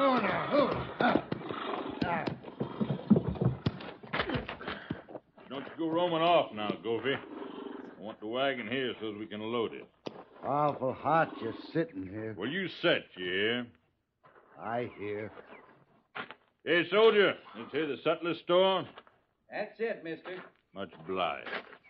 Don't you go roaming off now, Goofy. I want the wagon here so we can load it. Awful hot just sitting here. Well, you set, you hear? I hear. Hey, soldier, this here the sutler's store? That's it, mister. Much obliged.